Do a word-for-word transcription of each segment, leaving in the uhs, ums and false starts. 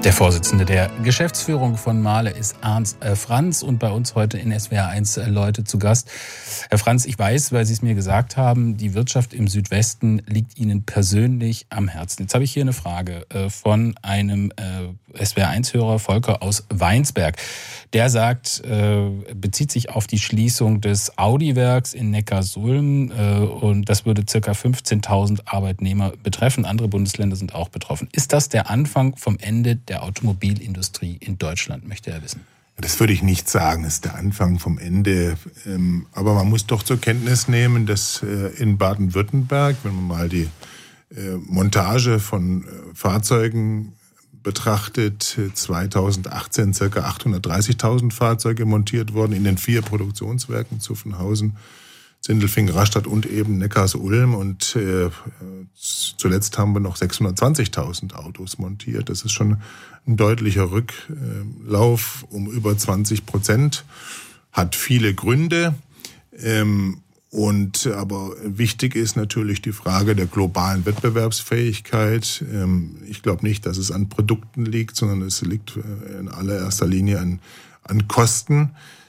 Der Vorsitzende der Geschäftsführung von Mahle ist Ernst Franz und bei uns heute in S W R eins Leute zu Gast. Herr Franz, ich weiß, weil Sie es mir gesagt haben, die Wirtschaft im Südwesten liegt Ihnen persönlich am Herzen. Jetzt habe ich hier eine Frage von einem S W R eins Hörer, Volker aus Weinsberg. Der sagt, bezieht sich auf die Schließung des Audi-Werks in Neckarsulm und das würde ca. fünfzehntausend Arbeitnehmer betreffen. Andere Bundesländer sind auch betroffen. Ist das der Anfang vom Ende der Automobilindustrie in Deutschland, möchte er wissen? Das würde ich nicht sagen, das ist der Anfang vom Ende. Aber man muss doch zur Kenntnis nehmen, dass in Baden-Württemberg, wenn man mal die Montage von Fahrzeugen betrachtet, zweitausendachtzehn ca. achthundertdreißigtausend Fahrzeuge montiert wurden in den vier Produktionswerken Zuffenhausen, Sindelfingen, Rastatt und eben Neckarsulm. Und äh, zuletzt haben wir noch sechshundertzwanzigtausend Autos montiert. Das ist schon ein deutlicher Rücklauf um über zwanzig Prozent. Hat viele Gründe. Ähm, und aber wichtig ist natürlich die Frage der globalen Wettbewerbsfähigkeit. Ähm, ich glaube nicht, dass es an Produkten liegt, sondern es liegt in allererster Linie an, an Kosten.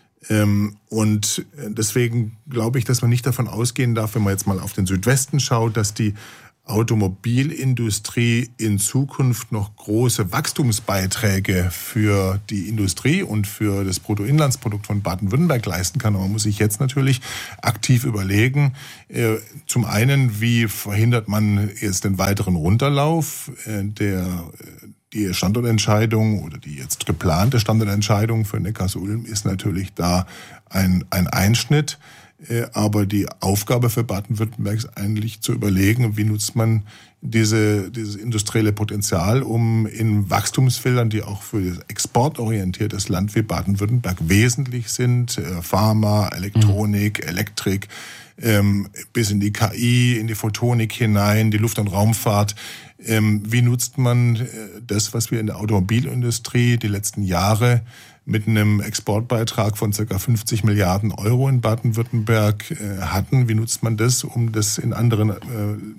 Und deswegen glaube ich, dass man nicht davon ausgehen darf, wenn man jetzt mal auf den Südwesten schaut, dass die Automobilindustrie in Zukunft noch große Wachstumsbeiträge für die Industrie und für das Bruttoinlandsprodukt von Baden-Württemberg leisten kann. Aber man muss sich jetzt natürlich aktiv überlegen, zum einen, wie verhindert man jetzt den weiteren Runterlauf der Die Standortentscheidung oder die jetzt geplante Standortentscheidung für Neckarsulm ist natürlich da ein, ein Einschnitt. Aber die Aufgabe für Baden-Württemberg ist eigentlich zu überlegen, wie nutzt man diese, dieses industrielle Potenzial, um in Wachstumsfeldern, die auch für das exportorientiertes Land wie Baden-Württemberg wesentlich sind, Pharma, Elektronik, mhm. Elektrik, ähm, bis in die K I, in die Photonik hinein, die Luft- und Raumfahrt. Ähm, wie nutzt man das, was wir in der Automobilindustrie die letzten Jahre mit einem Exportbeitrag von ca. fünfzig Milliarden Euro in Baden-Württemberg äh, hatten? Wie nutzt man das, um das in anderen äh,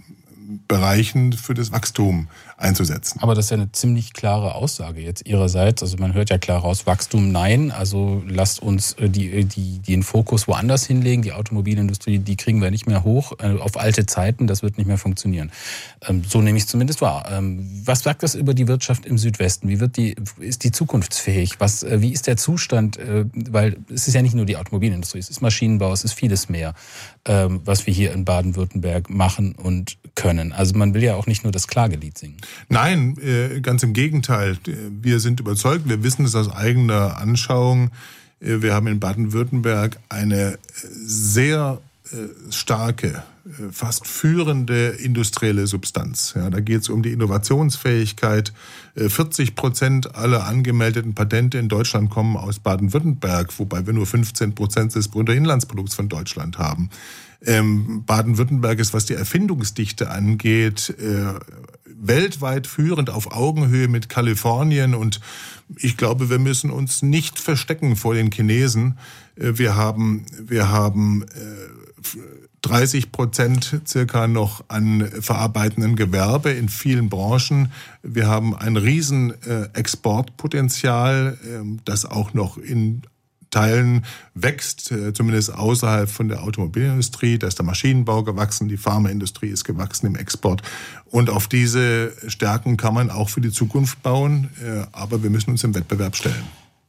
Bereichen für das Wachstum einzusetzen? Aber das ist ja eine ziemlich klare Aussage jetzt Ihrerseits. Also man hört ja klar raus, Wachstum nein. Also lasst uns die, die, den Fokus woanders hinlegen. Die Automobilindustrie, die kriegen wir nicht mehr hoch auf alte Zeiten. Das wird nicht mehr funktionieren. So nehme ich es zumindest wahr. Was sagt das über die Wirtschaft im Südwesten? Wie wird die, ist die zukunftsfähig? Was, wie ist der Zustand? Weil es ist ja nicht nur die Automobilindustrie, es ist Maschinenbau, es ist vieles mehr, was wir hier in Baden-Württemberg machen und können. Also man will ja auch nicht nur das Klagelied singen. Nein, ganz im Gegenteil. Wir sind überzeugt, wir wissen es aus eigener Anschauung. Wir haben in Baden-Württemberg eine sehr starke, fast führende industrielle Substanz. Ja, da geht es um die Innovationsfähigkeit. vierzig Prozent aller angemeldeten Patente in Deutschland kommen aus Baden-Württemberg, wobei wir nur fünfzehn Prozent des Bruttoinlandsprodukts von Deutschland haben. Ähm, Baden-Württemberg ist, was die Erfindungsdichte angeht, äh, weltweit führend auf Augenhöhe mit Kalifornien. Und ich glaube, wir müssen uns nicht verstecken vor den Chinesen. Äh, wir haben, wir haben äh, dreißig Prozent circa noch an verarbeitenden Gewerbe in vielen Branchen. Wir haben ein riesen äh, Exportpotenzial, äh, das auch noch in Teilen wächst, zumindest außerhalb von der Automobilindustrie. Da ist der Maschinenbau gewachsen, die Pharmaindustrie ist gewachsen im Export. Und auf diese Stärken kann man auch für die Zukunft bauen, aber wir müssen uns im Wettbewerb stellen.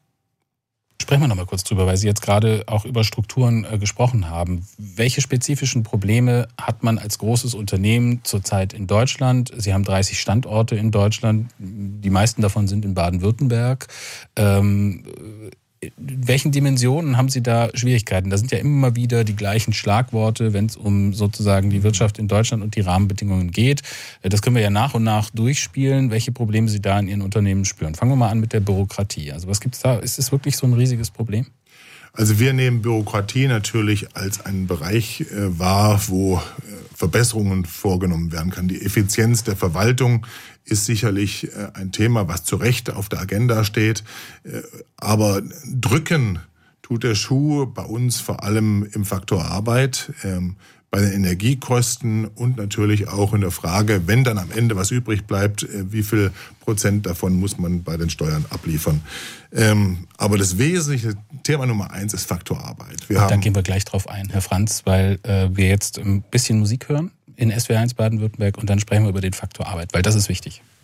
Sprechen wir noch mal kurz drüber, weil Sie jetzt gerade auch über Strukturen äh, gesprochen haben. Welche spezifischen Probleme hat man als großes Unternehmen zurzeit in Deutschland? Sie haben dreißig Standorte in Deutschland, die meisten davon sind in Baden-Württemberg. Ähm, In welchen Dimensionen haben Sie da Schwierigkeiten? Da sind ja immer wieder die gleichen Schlagworte, wenn es um sozusagen die Wirtschaft in Deutschland und die Rahmenbedingungen geht. Das können wir ja nach und nach durchspielen, welche Probleme Sie da in Ihren Unternehmen spüren. Fangen wir mal an mit der Bürokratie. Also was gibt's da? Ist es wirklich so ein riesiges Problem? Also wir nehmen Bürokratie natürlich als einen Bereich äh, wahr, wo äh, Verbesserungen vorgenommen werden kann. Die Effizienz der Verwaltung ist sicherlich äh, ein Thema, was zu Recht auf der Agenda steht. Äh, aber drücken tut der Schuh bei uns vor allem im Faktor Arbeit. Ähm, bei den Energiekosten und natürlich auch in der Frage, wenn dann am Ende was übrig bleibt, wie viel Prozent davon muss man bei den Steuern abliefern. Ähm, aber das wesentliche Thema Nummer eins ist Faktor Arbeit. Wir und haben, da gehen wir gleich drauf ein, Herr Franz, weil äh, wir jetzt ein bisschen Musik hören in S W R eins Baden-Württemberg und dann sprechen wir über den Faktor Arbeit, weil das ist wichtig.